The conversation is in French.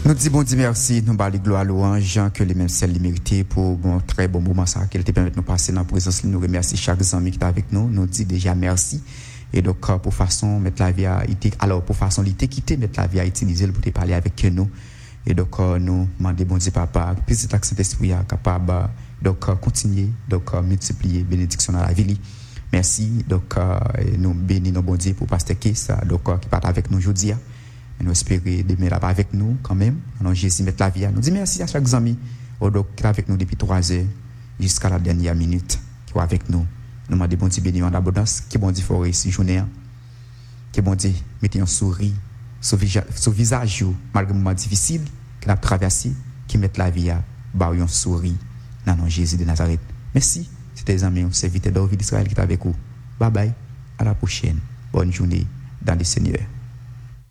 Nous disons bon Dieu merci, nous parlons gloire louange, que les mêmes celles mérité pour un très bon moment ça qu'elle te permet de nous passer dans la présence. Nous remercions chaque ami qui est avec nous. Nous disons déjà merci. Et donc pour façon mettre la vie à alors pour façon l'été quitter mettre la vie à utiliser pour te parler avec nous. Et donc nous demandons bon Dieu papa, petit Saint-Esprit capable donc continuer donc multiplier bénédiction dans la vie. Merci. Donc nous bénissons bon Dieu pour pasteur Kiss donc qui part avec nous aujourd'hui. Nous espérons demain là avec nous quand même. Alors Jésus mettre la vie à nous. Dis merci à chaque ami qui est avec nous depuis 3 heures jusqu'à la dernière minute qui est avec nous. Nous demandons bon Dieu béni en abondance, qui bon Dieu faut réussir journée. Qui bon Dieu mettez un sourire sur visage malgré moment difficile qu'il a traversé, qui met la vie à ba un sourire dans nom Jésus de Nazareth. Merci. C'était les amis, serviteurs d'Orville d'Israël qui est avec vous. Bye bye. À la prochaine. Bonne journée dans le Seigneur.